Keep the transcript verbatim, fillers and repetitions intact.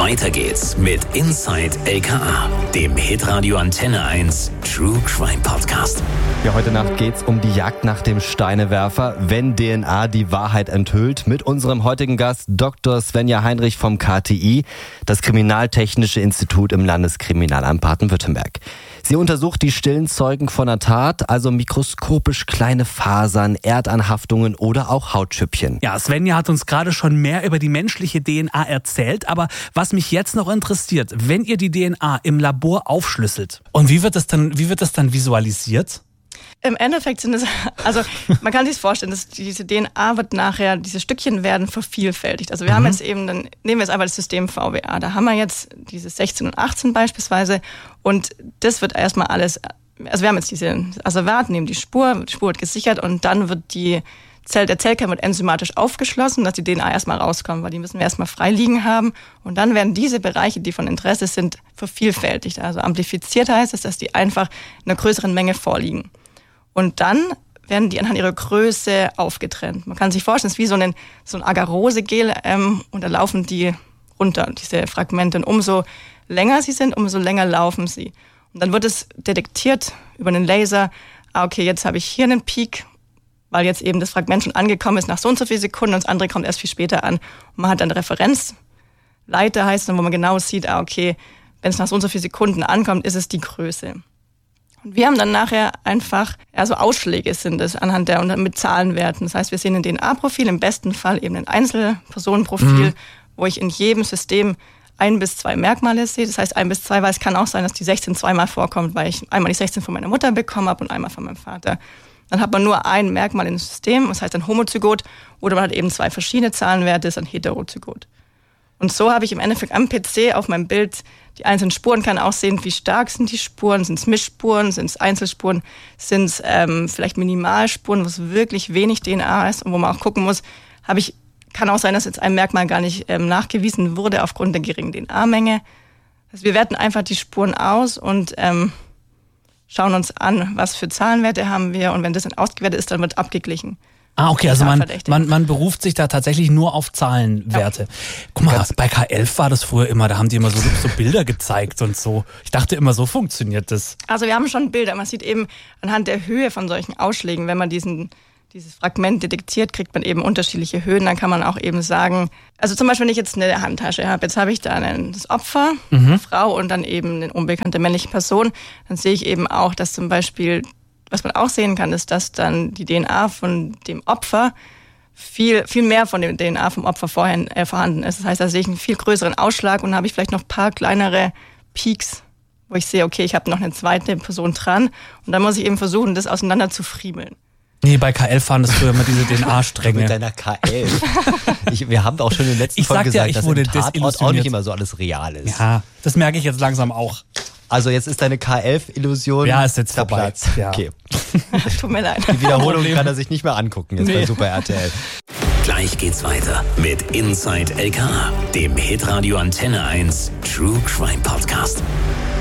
Weiter geht's mit Inside L K A, dem Hitradio Antenne eins True Crime Podcast. Ja, heute Nacht geht's um die Jagd nach dem Steinewerfer, wenn D N A die Wahrheit enthüllt. Mit unserem heutigen Gast Doktor Svenja Heinrich vom K T I, das Kriminaltechnische Institut im Landeskriminalamt Baden-Württemberg. Sie untersucht die stillen Zeugen von einer Tat, also mikroskopisch kleine Fasern, Erdanhaftungen oder auch Hautschüppchen. Ja, Svenja hat uns gerade schon mehr über die menschliche D N A erzählt, aber was mich jetzt noch interessiert, wenn ihr die D N A im Labor aufschlüsselt, und wie wird das dann, wie wird das dann visualisiert? Im Endeffekt sind es, also man kann sich vorstellen, dass diese D N A wird nachher, diese Stückchen werden vervielfältigt. Also wir mhm. haben jetzt eben, dann nehmen wir jetzt einfach das System V W A. Da haben wir jetzt diese sechzehn und achtzehn beispielsweise und das wird erstmal alles, also wir haben jetzt diese Asservat, nehmen die Spur, die Spur wird gesichert und dann wird die Zell, der Zellkern wird enzymatisch aufgeschlossen, dass die D N A erstmal rauskommt, weil die müssen wir erstmal frei liegen haben. Und dann werden diese Bereiche, die von Interesse sind, vervielfältigt. Also amplifiziert heißt es, dass die einfach in einer größeren Menge vorliegen. Und dann werden die anhand ihrer Größe aufgetrennt. Man kann sich vorstellen, es ist wie so ein, so ein Agarose-Gel ähm, und da laufen die runter, diese Fragmente. Und umso länger sie sind, umso länger laufen sie. Und dann wird es detektiert über einen Laser, ah, okay, jetzt habe ich hier einen Peak, weil jetzt eben das Fragment schon angekommen ist nach so und so vielen Sekunden und das andere kommt erst viel später an. Und man hat dann Referenzleiter, heißt dann, wo man genau sieht, ah, okay, wenn es nach so und so vielen Sekunden ankommt, ist es die Größe. Und wir haben dann nachher einfach, also Ausschläge sind es anhand der, und mit Zahlenwerten. Das heißt, wir sehen ein D N A-Profil, im besten Fall eben ein Einzelpersonenprofil, mhm. wo ich in jedem System ein bis zwei Merkmale sehe. Das heißt, ein bis zwei, weil es kann auch sein, dass die sechzehn zweimal vorkommt, weil ich einmal die sechzehn von meiner Mutter bekommen habe und einmal von meinem Vater. Dann hat man nur ein Merkmal im System, das heißt ein Homozygot, oder man hat eben zwei verschiedene Zahlenwerte, das ist ein Heterozygot. Und so habe ich im Endeffekt am P C auf meinem Bild die einzelnen Spuren, kann auch sehen, wie stark sind die Spuren, sind es Mischspuren, sind es Einzelspuren, sind es ähm, vielleicht Minimalspuren, wo es wirklich wenig D N A ist und wo man auch gucken muss, habe ich, kann auch sein, dass jetzt ein Merkmal gar nicht ähm, nachgewiesen wurde aufgrund der geringen D N A-Menge. Also wir werten einfach die Spuren aus und ähm, schauen uns an, was für Zahlenwerte haben wir und wenn das dann ausgewertet ist, dann wird abgeglichen. Ah, okay, also man, man, man beruft sich da tatsächlich nur auf Zahlenwerte. Ja. Guck mal, bei K elf war das früher immer, da haben die immer so, so Bilder gezeigt und so. Ich dachte immer, so funktioniert das. Also wir haben schon Bilder, man sieht eben anhand der Höhe von solchen Ausschlägen, wenn man diesen dieses Fragment detektiert, kriegt man eben unterschiedliche Höhen, dann kann man auch eben sagen, also zum Beispiel, wenn ich jetzt eine Handtasche habe, jetzt habe ich da einen, das Opfer, mhm. eine Frau und dann eben eine unbekannte männliche Person, dann sehe ich eben auch, dass zum Beispiel, was man auch sehen kann, ist, dass dann die D N A von dem Opfer viel viel mehr von dem D N A vom Opfer vorher äh, vorhanden ist. Das heißt, da sehe ich einen viel größeren Ausschlag und habe ich vielleicht noch ein paar kleinere Peaks, wo ich sehe, okay, ich habe noch eine zweite Person dran und dann muss ich eben versuchen, das auseinander zu friemeln. Nee, bei K elf waren das früher immer diese D N A-Stränge. Mit deiner K elf. Ich, wir haben auch schon in den letzten Folgen gesagt, ja, dass im Tatort auch nicht immer so alles real ist. Ja, das merke ich jetzt langsam auch. Also jetzt ist deine K elf-Illusion ja, ist jetzt vorbei. Ja. Okay. Tut mir leid. Die Wiederholung kann er sich nicht mehr angucken jetzt nee. bei Super R T L. Gleich geht's weiter mit Inside L K A, dem Hitradio Antenne eins True Crime Podcast.